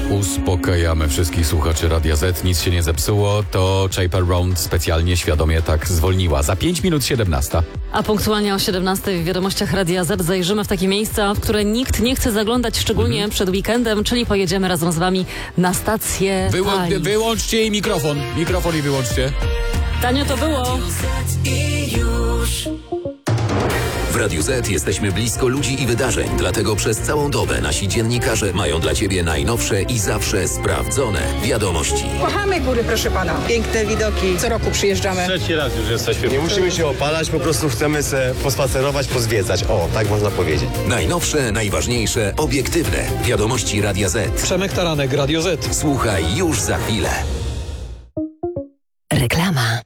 Uspokajamy wszystkich słuchaczy Radia Z. Nic się nie zepsuło. To Chaper Round specjalnie, świadomie tak zwolniła. Za 5 minut 17. A punktualnie o 17 w wiadomościach Radia Z zajrzymy w takie miejsca, w które nikt nie chce zaglądać, szczególnie przed weekendem, czyli pojedziemy razem z wami na stację Wyłączcie jej mikrofon. Mikrofon i wyłączcie. Tanio to było. W Radiu Z jesteśmy blisko ludzi i wydarzeń, dlatego przez całą dobę nasi dziennikarze mają dla Ciebie najnowsze i zawsze sprawdzone wiadomości. Kochamy góry, proszę pana. Piękne widoki. Co roku przyjeżdżamy. Trzeci raz już jesteśmy. Nie musimy się opalać, po prostu chcemy se pospacerować, pozwiedzać. O, tak można powiedzieć. Najnowsze, najważniejsze, obiektywne wiadomości Radia Z. Przemek Taranek, Radio Z. Słuchaj już za chwilę. Reklama.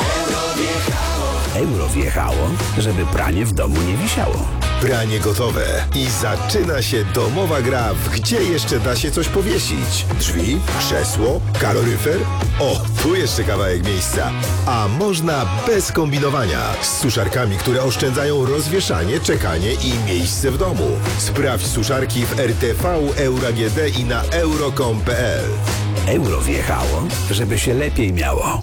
Euro wjechało, żeby pranie w domu nie wisiało. Pranie gotowe i zaczyna się domowa gra w gdzie jeszcze da się coś powiesić. Drzwi, krzesło, kaloryfer. O, tu jeszcze kawałek miejsca. A można bez kombinowania. Z suszarkami, które oszczędzają rozwieszanie, czekanie i miejsce w domu. Sprawdź suszarki w RTV, EuroAGD i na euro.com.pl. Euro wjechało, żeby się lepiej miało.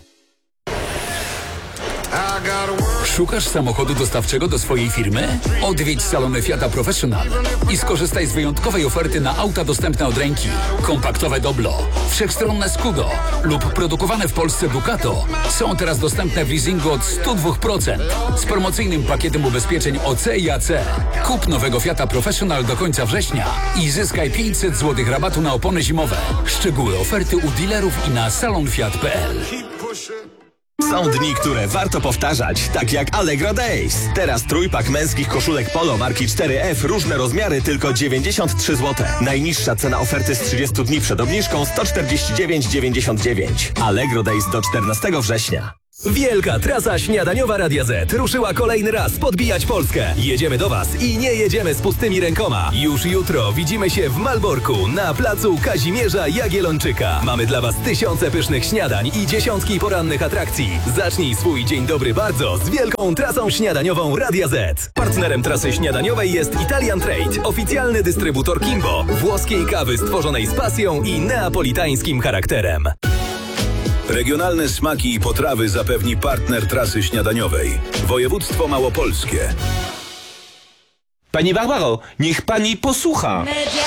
Szukasz samochodu dostawczego do swojej firmy? Odwiedź salony Fiata Professional i skorzystaj z wyjątkowej oferty na auta dostępne od ręki. Kompaktowe Doblo, wszechstronne Scudo lub produkowane w Polsce Ducato są teraz dostępne w leasingu od 102% z promocyjnym pakietem ubezpieczeń OC i AC. Kup nowego Fiata Professional do końca września i zyskaj 500 zł rabatu na opony zimowe. Szczegóły oferty u dealerów i na salonfiat.pl. Są dni, które warto powtarzać, tak jak Allegro Days. Teraz trójpak męskich koszulek polo marki 4F, różne rozmiary, tylko 93 zł. Najniższa cena oferty z 30 dni przed obniżką 149,99. Allegro Days do 14 września. Wielka trasa śniadaniowa Radia Z ruszyła kolejny raz podbijać Polskę. Jedziemy do Was i nie jedziemy z pustymi rękoma. Już jutro widzimy się w Malborku na placu Kazimierza Jagiellończyka. Mamy dla Was tysiące pysznych śniadań i dziesiątki porannych atrakcji. Zacznij swój dzień dobry bardzo z wielką trasą śniadaniową Radia Z. Partnerem trasy śniadaniowej jest Italian Trade, oficjalny dystrybutor Kimbo, włoskiej kawy stworzonej z pasją i neapolitańskim charakterem. Regionalne smaki i potrawy zapewni partner trasy śniadaniowej. Województwo Małopolskie. Pani Barbaro, niech pani posłucha.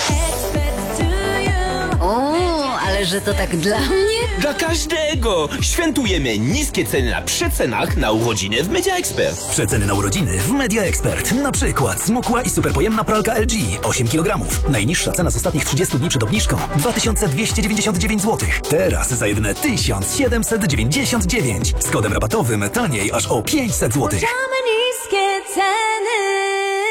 O, ale że to tak dla mnie? Dla każdego! Świętujemy niskie ceny na przecenach na urodziny w Media Expert. Przeceny na urodziny w Media Expert. Na przykład smukła i superpojemna pralka LG 8 kg. Najniższa cena z ostatnich 30 dni przed obniżką 2299 zł. Teraz za jedyne 1799. Z kodem rabatowym taniej aż o 500 zł. Niskie ceny.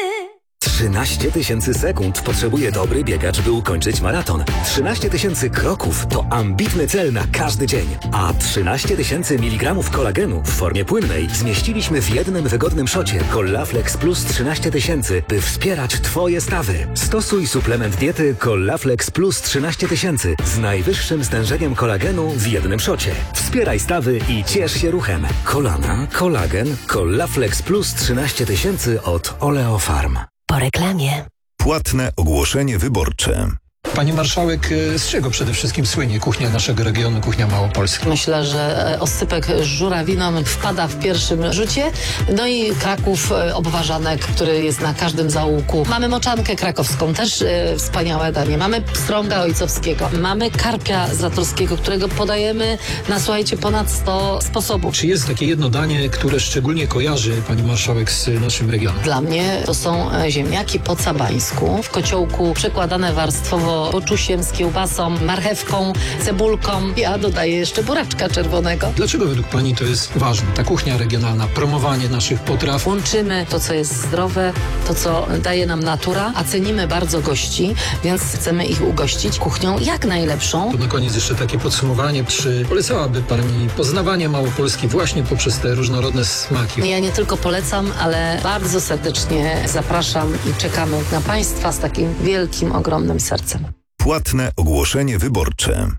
13 000 sekund potrzebuje dobry biegacz, by ukończyć maraton. 13 000 kroków to ambitny cel na każdy dzień. A 13 000 mg kolagenu w formie płynnej zmieściliśmy w jednym wygodnym szocie Collaflex Plus 13 000, by wspierać Twoje stawy. Stosuj suplement diety Collaflex Plus 13 000 z najwyższym stężeniem kolagenu w jednym szocie. Wspieraj stawy i ciesz się ruchem. Kolana, kolagen, Collaflex Plus 13 000 od Oleofarm. Po reklamie. Płatne ogłoszenie wyborcze. Pani marszałek, z czego przede wszystkim słynie kuchnia naszego regionu, kuchnia małopolska? Myślę, że oscypek z żurawiną wpada w pierwszym rzucie. No i Kraków obwarzanek, który jest na każdym zaułku. Mamy moczankę krakowską, też wspaniałe danie. Mamy pstrąga ojcowskiego. Mamy karpia zatorskiego, którego podajemy na, słuchajcie, ponad 100 sposobów. Czy jest takie jedno danie, które szczególnie kojarzy pani marszałek z naszym regionem? Dla mnie to są ziemniaki po cabańsku, w kociołku przekładane warstwowo boczusiem z kiełbasą, marchewką, cebulką. Ja dodaję jeszcze buraczka czerwonego. Dlaczego według pani to jest ważne? Ta kuchnia regionalna, promowanie naszych potraw. Łączymy to, co jest zdrowe, to, co daje nam natura, a cenimy bardzo gości, więc chcemy ich ugościć kuchnią jak najlepszą. To na koniec jeszcze takie podsumowanie. Czy polecałaby pani poznawanie Małopolski właśnie poprzez te różnorodne smaki? Ja nie tylko polecam, ale bardzo serdecznie zapraszam i czekamy na Państwa z takim wielkim, ogromnym sercem. Płatne ogłoszenie wyborcze.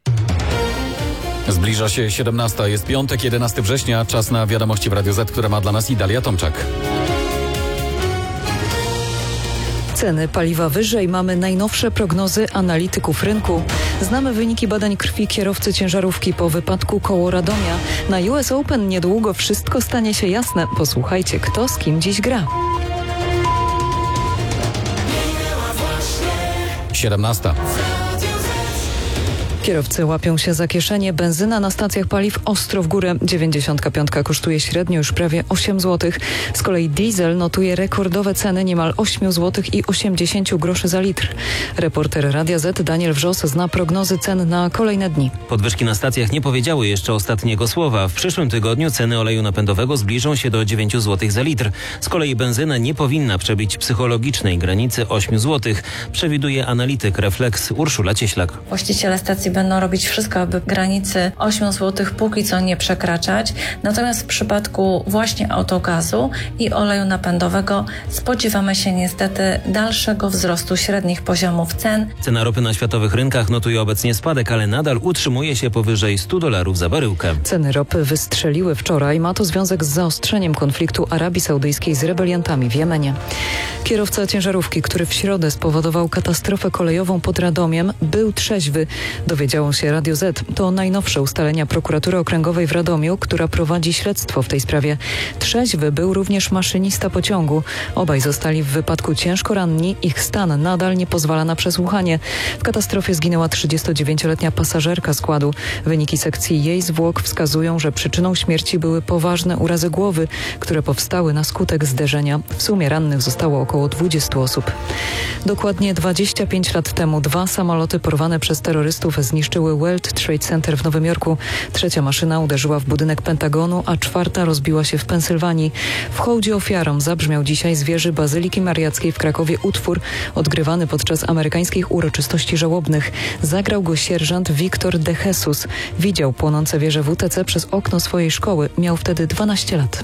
Zbliża się 17. Jest piątek, 11 września. Czas na wiadomości w Radio Z, które ma dla nas Idalia Tomczak. Ceny paliwa wyżej, mamy najnowsze prognozy analityków rynku. Znamy wyniki badań krwi kierowcy ciężarówki po wypadku koło Radomia. Na US Open niedługo wszystko stanie się jasne. Posłuchajcie, kto z kim dziś gra. 17. Kierowcy łapią się za kieszenie. Benzyna na stacjach paliw ostro w górę. 95 kosztuje średnio już prawie 8 zł. Z kolei diesel notuje rekordowe ceny niemal 8 zł i 80 groszy za litr. Reporter Radia Z Daniel Wrzos zna prognozy cen na kolejne dni. Podwyżki na stacjach nie powiedziały jeszcze ostatniego słowa. W przyszłym tygodniu ceny oleju napędowego zbliżą się do 9 zł za litr. Z kolei benzyna nie powinna przebić psychologicznej granicy 8 zł. Przewiduje analityk Reflex Urszula Cieślak. Właściciele stacji będą robić wszystko, aby granicy 8 zł póki co nie przekraczać. Natomiast w przypadku właśnie autogazu i oleju napędowego spodziewamy się niestety dalszego wzrostu średnich poziomów cen. Cena ropy na światowych rynkach notuje obecnie spadek, ale nadal utrzymuje się powyżej $100 za baryłkę. Ceny ropy wystrzeliły wczoraj. Ma to związek z zaostrzeniem konfliktu Arabii Saudyjskiej z rebeliantami w Jemenie. Kierowca ciężarówki, który w środę spowodował katastrofę kolejową pod Radomiem, był trzeźwy. Dowiedziało się Radio Z. To najnowsze ustalenia prokuratury okręgowej w Radomiu, która prowadzi śledztwo w tej sprawie. Trzeźwy był również maszynista pociągu. Obaj zostali w wypadku ciężko ranni. Ich stan nadal nie pozwala na przesłuchanie. W katastrofie zginęła 39-letnia pasażerka składu. Wyniki sekcji jej zwłok wskazują, że przyczyną śmierci były poważne urazy głowy, które powstały na skutek zderzenia. W sumie rannych zostało około 20 osób. Dokładnie 25 lat temu 2 samoloty porwane przez terrorystów zniszczyły World Trade Center w Nowym Jorku. 3. maszyna uderzyła w budynek Pentagonu, a 4. rozbiła się w Pensylwanii. W hołdzie ofiarom zabrzmiał dzisiaj z wieży Bazyliki Mariackiej w Krakowie utwór odgrywany podczas amerykańskich uroczystości żałobnych. Zagrał go sierżant Victor de Jesus. Widział płonące wieże WTC przez okno swojej szkoły. Miał wtedy 12 lat.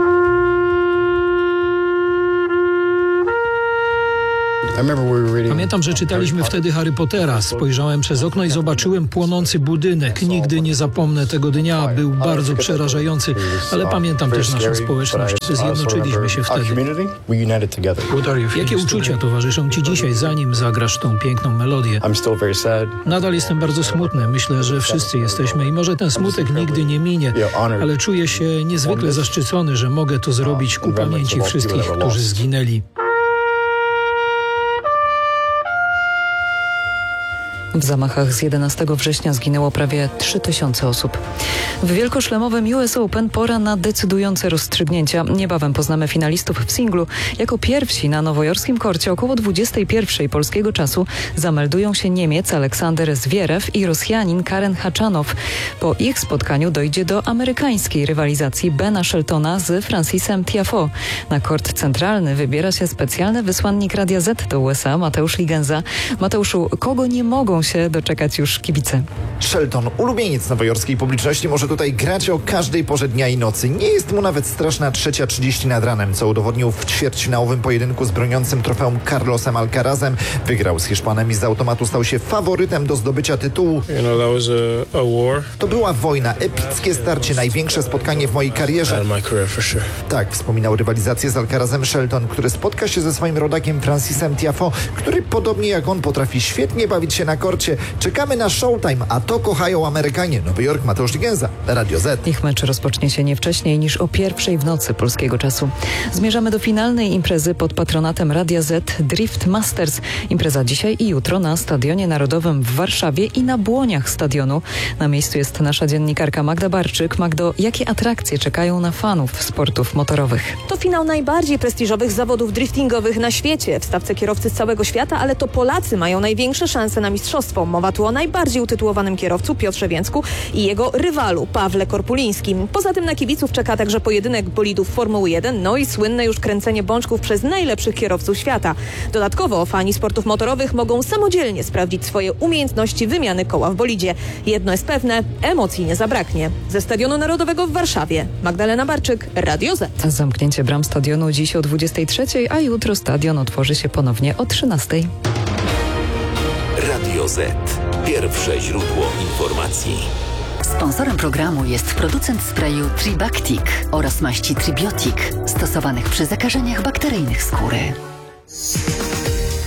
Pamiętam, że czytaliśmy wtedy Harry Pottera. Spojrzałem przez okno i zobaczyłem płonący budynek. Nigdy nie zapomnę tego dnia. Był bardzo przerażający, ale pamiętam też naszą społeczność. Zjednoczyliśmy się wtedy. Jakie uczucia towarzyszą Ci dzisiaj, zanim zagrasz tą piękną melodię? Nadal jestem bardzo smutny. Myślę, że wszyscy jesteśmy i może ten smutek nigdy nie minie, ale czuję się niezwykle zaszczycony, że mogę to zrobić ku pamięci wszystkich, którzy zginęli. W zamachach z 11 września zginęło prawie 3000 osób. W wielkoszlemowym US Open pora na decydujące rozstrzygnięcia. Niebawem poznamy finalistów w singlu. Jako pierwsi na nowojorskim korcie około 21 polskiego czasu zameldują się Niemiec Aleksander Zwierew i Rosjanin Karen Haczanow. Po ich spotkaniu dojdzie do amerykańskiej rywalizacji Bena Sheltona z Francisem Tiafoe. Na kort centralny wybiera się specjalny wysłannik Radia Z do USA Mateusz Ligenza. Mateuszu, kogo nie mogą się doczekać już kibice? Shelton, ulubieniec nowojorskiej publiczności, może tutaj grać o każdej porze dnia i nocy. Nie jest mu nawet straszna 3:30 nad ranem, co udowodnił w ćwierćfinałowym pojedynku z broniącym trofeum Carlosem Alcarazem. Wygrał z Hiszpanem i z automatu stał się faworytem do zdobycia tytułu. To była wojna, epickie starcie, największe spotkanie w mojej karierze. Tak, wspominał rywalizację z Alcarazem Shelton, który spotka się ze swoim rodakiem Francisem Tiafoe, który podobnie jak on potrafi świetnie bawić się na korcie. Czekamy na showtime, a to kochają Amerykanie. Nowy Jork, Mateusz Ligenza, Radio Z. Ich mecz rozpocznie się nie wcześniej niż o 1:00 w nocy polskiego czasu. Zmierzamy do finalnej imprezy pod patronatem Radia Z Drift Masters. Impreza dzisiaj i jutro na Stadionie Narodowym w Warszawie i na błoniach stadionu. Na miejscu jest nasza dziennikarka Magda Barczyk. Magdo, jakie atrakcje czekają na fanów sportów motorowych? To finał najbardziej prestiżowych zawodów driftingowych na świecie. W stawce kierowcy z całego świata, ale to Polacy mają największe szanse na mistrzostwo. Mowa tu o najbardziej utytułowanym kierowcu Piotrze Więcku i jego rywalu Pawle Korpulińskim. Poza tym na kibiców czeka także pojedynek bolidów Formuły 1, no i słynne już kręcenie bączków przez najlepszych kierowców świata. Dodatkowo fani sportów motorowych mogą samodzielnie sprawdzić swoje umiejętności wymiany koła w bolidzie. Jedno jest pewne, emocji nie zabraknie. Ze Stadionu Narodowego w Warszawie, Magdalena Barczyk, Radio Z. Zamknięcie bram stadionu dziś o 23:00, a jutro stadion otworzy się ponownie o 13:00. Radio Z. Pierwsze źródło informacji. Sponsorem programu jest producent sprayu Tribactic oraz maści Tribiotic, stosowanych przy zakażeniach bakteryjnych skóry.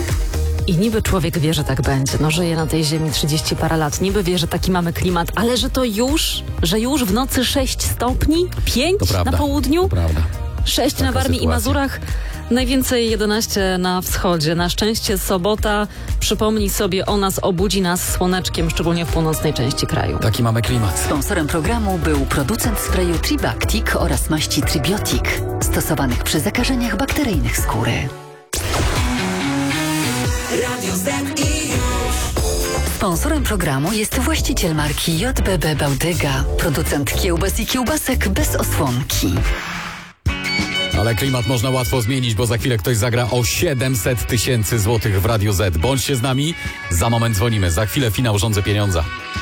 I niby człowiek wie, że tak będzie. No żyje na tej ziemi 30 parę lat. Niby wie, że taki mamy klimat, ale że już w nocy 6 stopni, 5 na południu, 6 na Warmii i Mazurach, najwięcej 11 na wschodzie. Na szczęście sobota, przypomnij sobie o nas, obudzi nas słoneczkiem, szczególnie w północnej części kraju. Taki mamy klimat. Sponsorem programu był producent sprayu Tribactic oraz maści Tribiotic, stosowanych przy zakażeniach bakteryjnych skóry. Radio Z i już. Sponsorem programu jest właściciel marki JBB Bałdyga, producent kiełbas i kiełbasek bez osłonki. Ale klimat można łatwo zmienić, bo za chwilę ktoś zagra o 700 000 złotych w Radiu Z. Bądźcie z nami, za moment dzwonimy. Za chwilę finał Rządzę Pieniądza.